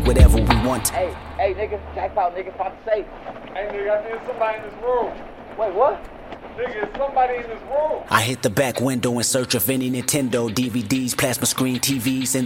make whatever we want. Hey, nigga, jackpot, nigga, find the safe. Hey, nigga, I think somebody in this room. Wait, what? Nigga, it's somebody in this room. I hit the back window in search of any Nintendo DVDs, plasma screen TVs, and